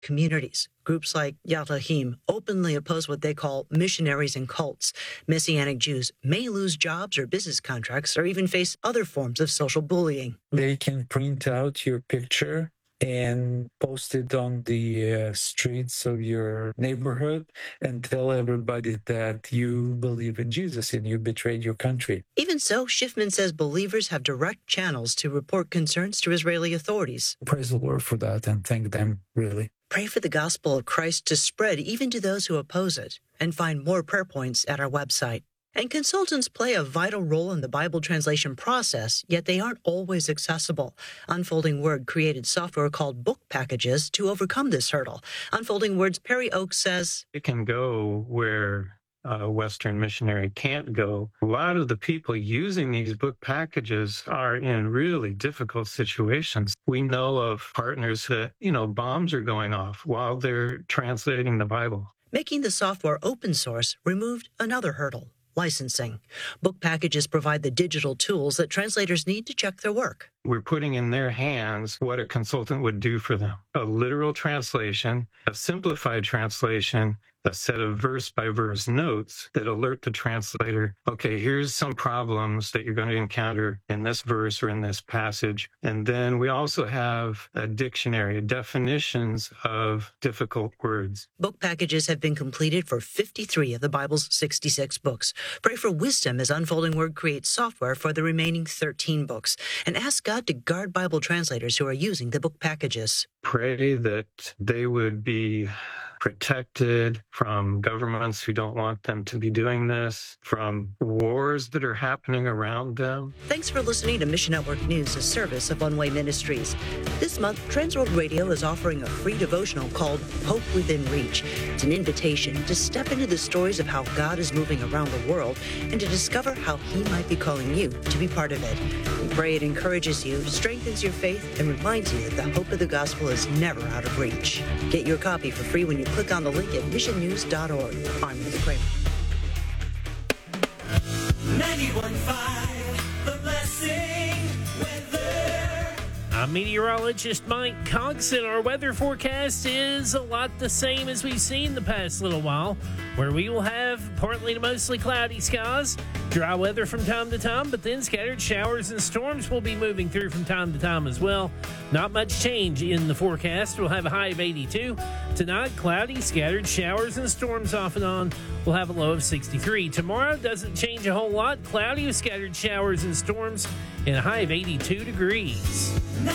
communities. Groups like Yad Lahim openly oppose what they call missionaries and cults. Messianic Jews may lose jobs or business contracts or even face other forms of social bullying. They can print out your picture and post it on the streets of your neighborhood and tell everybody that you believe in Jesus and you betrayed your country. Even so, Schiffman says believers have direct channels to report concerns to Israeli authorities. Praise the Lord for that and thank them, really. Pray for the gospel of Christ to spread even to those who oppose it, and find more prayer points at our website. And consultants play a vital role in the Bible translation process, yet they aren't always accessible. Unfolding Word created software called Book Packages to overcome this hurdle. Unfolding Word's Perry Oaks says, it can go where a Western missionary can't go. A lot of the people using these book packages are in really difficult situations. We know of partners that, bombs are going off while they're translating the Bible. Making the software open source removed another hurdle. Licensing. Book packages provide the digital tools that translators need to check their work. We're putting in their hands what a consultant would do for them. A literal translation, a simplified translation, a set of verse-by-verse notes that alert the translator, okay, here's some problems that you're going to encounter in this verse or in this passage. And then we also have a dictionary, definitions of difficult words. Book packages have been completed for 53 of the Bible's 66 books. Pray for wisdom as Unfolding Word creates software for the remaining 13 books. And ask God to guard Bible translators who are using the book packages. Pray that they would be protected from governments who don't want them to be doing this, from wars that are happening around them. Thanks for listening to Mission Network News, a service of One Way Ministries. This month, Transworld Radio is offering a free devotional called Hope Within Reach. It's an invitation to step into the stories of how God is moving around the world and to discover how He might be calling you to be part of it. We pray it encourages you, strengthens your faith, and reminds you that the hope of the gospel is never out of reach. Get your copy for free when you click on the link at missionnews.org. I'm Linda Kramer. 91.5, The Blessing weather. I'm meteorologist Mike Cox, and our weather forecast is a lot the same as we've seen the past little while, where we will have partly to mostly cloudy skies, dry weather from time to time, but then scattered showers and storms will be moving through from time to time as well. Not much change in the forecast. We'll have a high of 82. Tonight, cloudy, scattered showers and storms off and on. We'll have a low of 63. Tomorrow doesn't change a whole lot. Cloudy with scattered showers and storms and a high of 82 degrees.